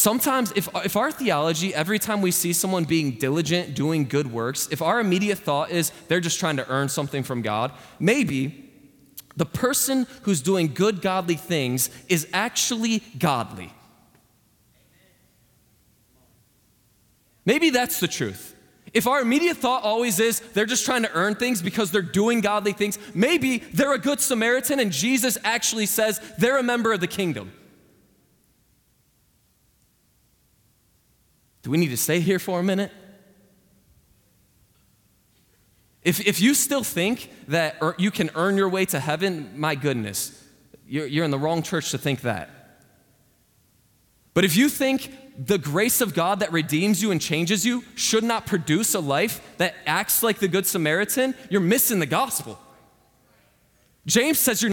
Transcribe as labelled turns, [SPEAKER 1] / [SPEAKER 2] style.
[SPEAKER 1] Sometimes if our theology, every time we see someone being diligent, doing good works, if our immediate thought is they're just trying to earn something from God, maybe the person who's doing good, godly things is actually godly. Maybe that's the truth. If our immediate thought always is they're just trying to earn things because they're doing godly things, maybe they're a good Samaritan and Jesus actually says they're a member of the kingdom. Do we need to stay here for a minute? If you still think that you can earn your way to heaven, my goodness, you're in the wrong church to think that. But if you think the grace of God that redeems you and changes you should not produce a life that acts like the Good Samaritan, you're missing the gospel. James says you're